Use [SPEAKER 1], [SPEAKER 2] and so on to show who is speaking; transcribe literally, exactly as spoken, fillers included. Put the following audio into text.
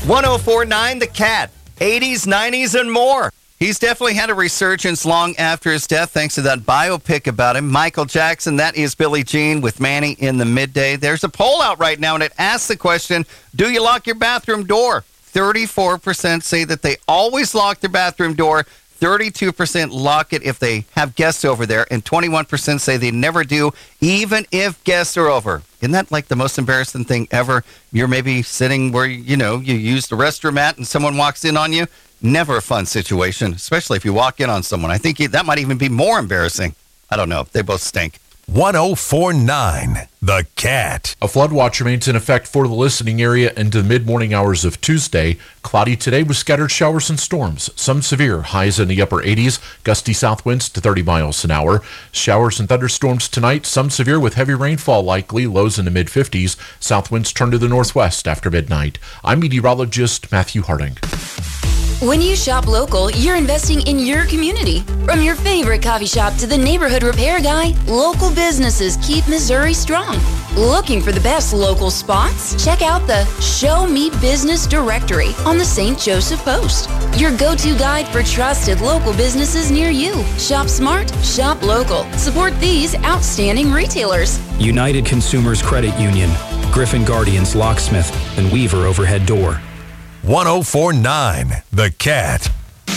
[SPEAKER 1] one oh four point nine The Cat, eighties, nineties, and more. He's definitely had a resurgence long after his death thanks to that biopic about him. Michael Jackson, that is Billie Jean with Manny in the Midday. There's a poll out right now, and it asks the question, do you lock your bathroom door? thirty-four percent say that they always lock their bathroom door. thirty-two percent lock it if they have guests over there, and twenty-one percent say they never do, even if guests are over. Isn't that like the most embarrassing thing ever? You're maybe sitting where, you know, you use the restroom mat and someone walks in on you. Never a fun situation, especially if you walk in on someone. I think that might even be more embarrassing. I don't know. They both stink.
[SPEAKER 2] one oh four point nine The Cat.
[SPEAKER 3] A flood watch remains in effect for the listening area into the mid-morning hours of Tuesday. Cloudy today with scattered showers and storms. Some severe, highs in the upper eighties, gusty south winds to thirty miles an hour. Showers and thunderstorms tonight, some severe with heavy rainfall likely, lows in the mid-fifties. South winds turn to the northwest after midnight. I'm meteorologist Matthew Harding.
[SPEAKER 4] When you shop local, you're investing in your community. From your favorite coffee shop to the neighborhood repair guy, local businesses keep Missouri strong. Looking for the best local spots? Check out the Show Me Business directory on the Saint Joseph Post. Your go-to guide for trusted local businesses near you. Shop smart, shop local. Support these outstanding retailers.
[SPEAKER 5] United Consumers Credit Union, Griffin Guardians Locksmith, and Weaver Overhead Door.
[SPEAKER 2] one oh four point nine The Cat.